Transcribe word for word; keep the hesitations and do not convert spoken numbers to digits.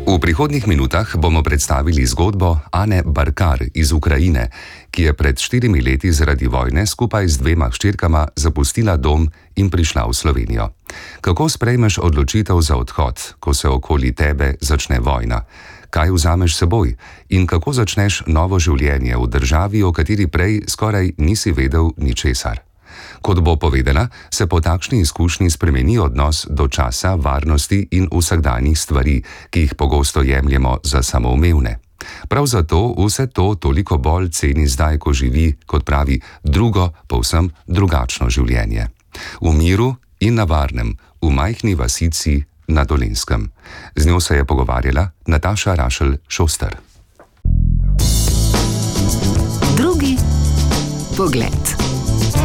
V prihodnjih minutah bomo predstavili zgodbo Ane Barkar iz Ukrajine, ki je pred štirimi leti zaradi vojne skupaj z dvema hčerkama zapustila dom in prišla v Slovenijo. Kako sprejmeš odločitev za odhod, ko se okoli tebe začne vojna? Kaj vzameš seboj in kako začneš novo življenje v državi, o kateri prej skoraj nisi vedel ničesar? Kot bo povedala, se po takšni izkušnji spremeni odnos do časa, varnosti in vsakdanjih stvari, ki jih pogosto jemljemo za samoumevne. Prav zato vse to toliko bolj ceni zdaj, ko živi, kot pravi, drugo, povsem drugačno življenje. V miru in na varnem, v majhni vasici na Dolenjskem. Z njo se je pogovarjala Nataša Rašelj Šoster. Drugi pogled.